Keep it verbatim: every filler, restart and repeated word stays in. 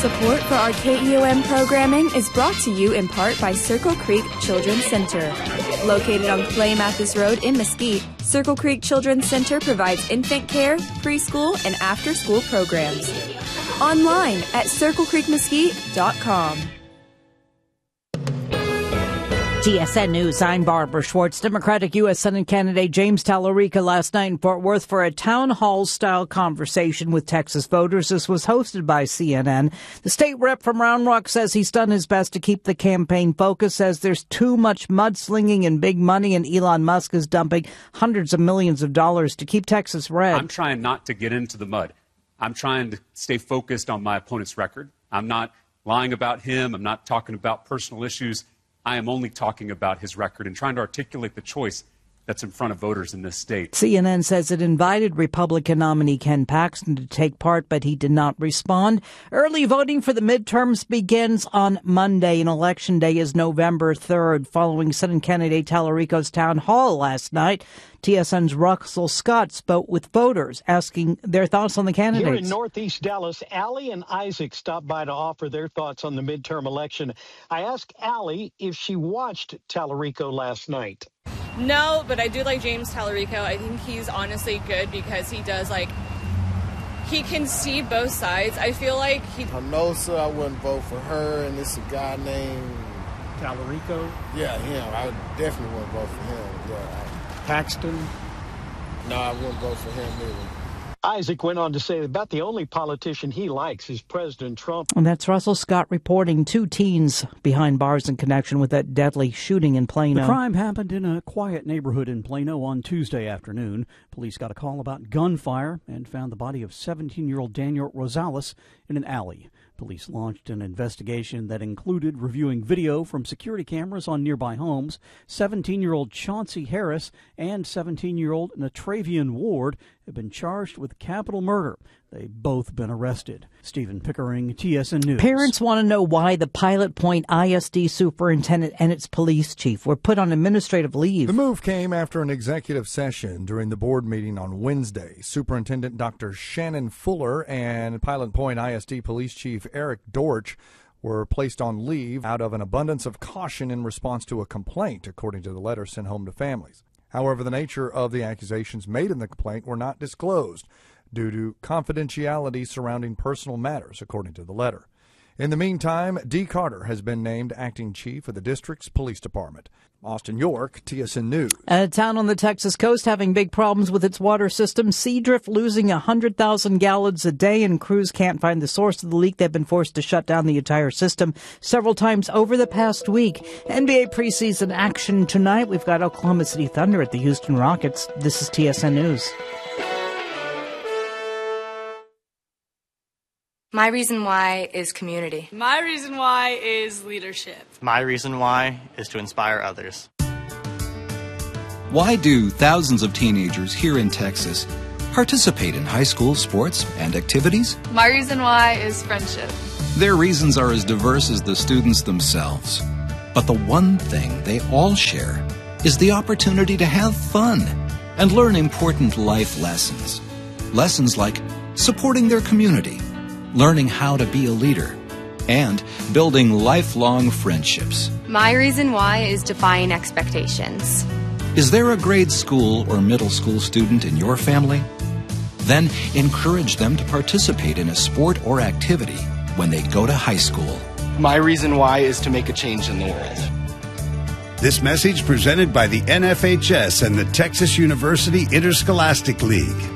Support for our K E O M programming is brought to you in part by Circle Creek Children's Center. Located on Clay Mathis Road in Mesquite, Circle Creek Children's Center provides infant care, preschool, and after-school programs. Online at circle creek mesquite dot com. T S N News, I'm Barbara Schwartz. Democratic U S Senate candidate James Tallarica last night in Fort Worth for a town hall-style conversation with Texas voters. This was hosted by C N N. The state rep from Round Rock says he's done his best to keep the campaign focused, says there's too much mudslinging and big money, and Elon Musk is dumping hundreds of millions of dollars to keep Texas red. I'm trying not to get into the mud. I'm trying to stay focused on my opponent's record. I'm not lying about him. I'm not talking about personal issues. I am only talking about his record and trying to articulate the choice that's in front of voters in this state. C N N says it invited Republican nominee Ken Paxton to take part, but he did not respond. Early voting for the midterms begins on Monday, and Election Day is November third. Following Senate candidate Tallarico's town hall last night, T S N's Russell Scott spoke with voters, asking their thoughts on the candidates. Here in Northeast Dallas, Allie and Isaac stopped by to offer their thoughts on the midterm election. I asked Allie if she watched Tallarico last night. No, but I do like James Tallarico. I think he's honestly good because he does, like, he can see both sides. I feel like he... No, sir, I wouldn't vote for her, and it's a guy named... Tallarico? Yeah, him. I definitely wouldn't vote for him. Yeah. Paxton? No, I wouldn't vote for him either. Isaac went on to say about the only politician he likes is President Trump. And that's Russell Scott reporting two teens behind bars in connection with that deadly shooting in Plano. The crime happened in a quiet neighborhood in Plano on Tuesday afternoon. Police got a call about gunfire and found the body of seventeen-year-old Daniel Rosales in an alley. Police launched an investigation that included reviewing video from security cameras on nearby homes. seventeen-year-old Chauncey Harris and seventeen-year-old Natravian Ward have been charged with capital murder. They've both been arrested. Stephen Pickering, T S N News. Parents want to know why the Pilot Point I S D superintendent and its police chief were put on administrative leave. The move came after an executive session during the board meeting on Wednesday. Superintendent Doctor Shannon Fuller and Pilot Point I S D police chief Eric Dortch were placed on leave out of an abundance of caution in response to a complaint, according to the letter sent home to families. However, the nature of the accusations made in the complaint were not disclosed due to confidentiality surrounding personal matters, according to the letter. In the meantime, Dee Carter has been named acting chief of the district's police department. Austin York, T S N News. A town on the Texas coast having big problems with its water system. Seadrift losing one hundred thousand gallons a day, and crews can't find the source of the leak. They've been forced to shut down the entire system several times over the past week. N B A preseason action tonight. We've got Oklahoma City Thunder at the Houston Rockets. This is T S N News. My reason why is community. My reason why is leadership. My reason why is to inspire others. Why do thousands of teenagers here in Texas participate in high school sports and activities? My reason why is friendship. Their reasons are as diverse as the students themselves. But the one thing they all share is the opportunity to have fun and learn important life lessons. Lessons like supporting their community, learning how to be a leader, and building lifelong friendships. My reason why is defying expectations. Is there a grade school or middle school student in your family? Then encourage them to participate in a sport or activity when they go to high school. My reason why is to make a change in the world. This message presented by the N F H S and the Texas University Interscholastic League.